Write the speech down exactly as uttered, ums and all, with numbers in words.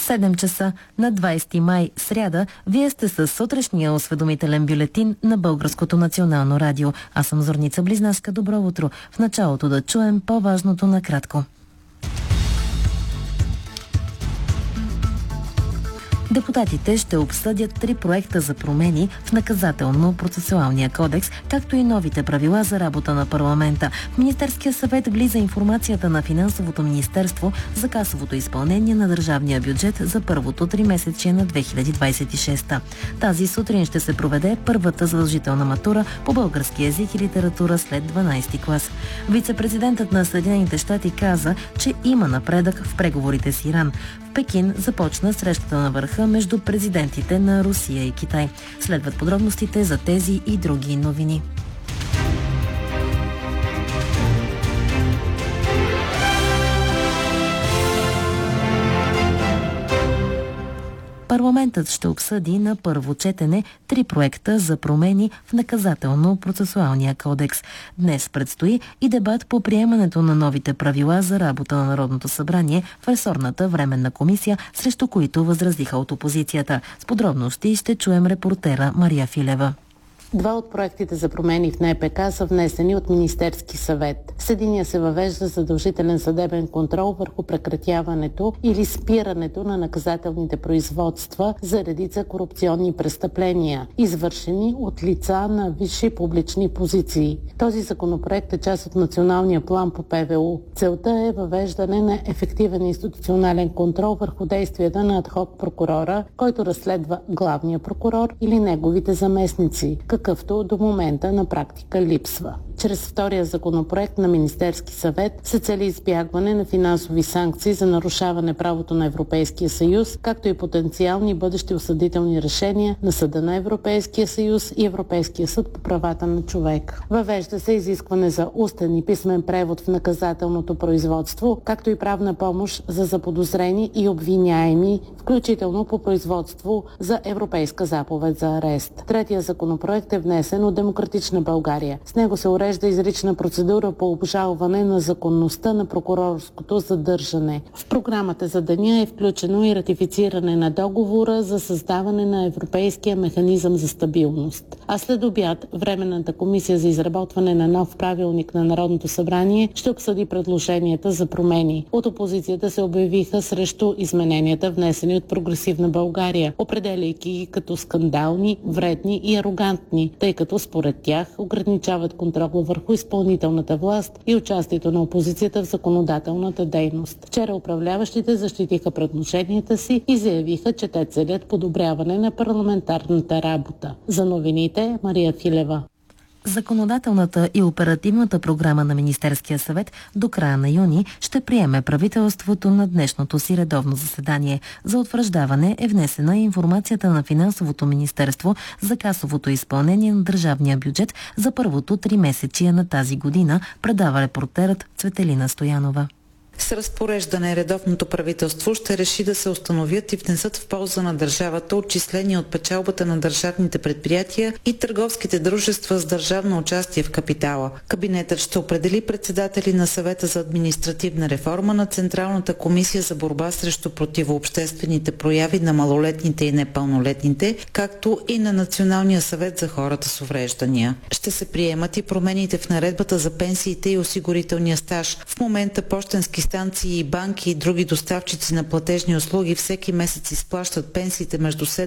седем часа на двайсети май, сряда, вие сте с сутрешния осведомителен бюлетин на Българското национално радио. Аз съм Зорница Близнашка. Добро утро. В началото да чуем по-важното накратко. Депутатите ще обсъдят три проекта за промени в наказателно-процесуалния кодекс, както и новите правила за работа на парламента. В Министерския съвет влиза информацията на Финансовото министерство за касовото изпълнение на държавния бюджет за първото тримесечие на две хиляди двайсет и шеста. Тази сутрин ще се проведе първата задължителна матура по български език и литература след дванайсети клас. Вице-президентът на Съединените щати каза, че има напредък в преговорите с Иран. В Пекин започна срещата на върха между президентите на Русия и Китай. Следват подробностите за тези и други новини. Парламентът ще обсъди на първо четене три проекта за промени в наказателно-процесуалния кодекс. Днес предстои и дебат по приемането на новите правила за работа на Народното събрание в ресорната временна комисия, срещу които възразиха от опозицията. С подробности ще чуем репортера Мария Филева. Два от проектите за промени в Н П К са внесени от Министерски съвет. С единия се въвежда задължителен съдебен контрол върху прекратяването или спирането на наказателните производства за редица корупционни престъпления, извършени от лица на висши публични позиции. Този законопроект е част от националния план по П В У. Целта е въвеждане на ефективен институционален контрол върху действията на адхок прокурора, който разследва главния прокурор или неговите заместници, какъвто до момента на практика липсва. Чрез втория законопроект на Министерски съвет се цели избягване на финансови санкции за нарушаване правото на Европейския съюз, както и потенциални бъдещи осъдителни решения на Съда на Европейския съюз и Европейския съд по правата на човека. Въвежда се изискване за устен и писмен превод в наказателното производство, както и правна помощ за заподозрени и обвиняеми, включително по производство за Европейска заповед за арест. Третия законопроект е внесен от Демократична България. С него се урежда изрична процедура по обжалване на законността на прокурорското задържане. В програмата за деня е включено и ратифициране на договора за създаване на Европейския механизъм за стабилност. А след обяд Временната комисия за изработване на нов правилник на Народното събрание ще обсъди предложенията за промени. От опозицията се обявиха срещу измененията, внесени от Прогресивна България, определяйки ги като скандални, вредни и арогантни, тъй като според тях ограничават контрола върху изпълнителната власт и участието на опозицията в законодателната дейност. Вчера управляващите защитиха предложенията си и заявиха, че те целят подобряване на парламентарната работа. За новините Мария Филева. Законодателната и оперативната програма на Министерския съвет до края на юни ще приеме правителството на днешното си редовно заседание. За утвърждаване е внесена информацията на Финансовото министерство за касовото изпълнение на държавния бюджет за първото тримесечие на тази година, предава репортерът Цветелина Стоянова. С разпореждане редовното правителство ще реши да се установят и внесат в полза на държавата отчисления от печалбата на държавните предприятия и търговските дружества с държавно участие в капитала. Кабинетът ще определи председатели на Съвета за административна реформа, на Централната комисия за борба срещу противообществените прояви на малолетните и непълнолетните, както и на Националния съвет за хората с увреждания. Ще се приемат и промените в наредбата за пенсиите и осигурителния стаж. В момента пощенски станции и банки и други доставчици на платежни услуги всеки месец изплащат пенсиите между седем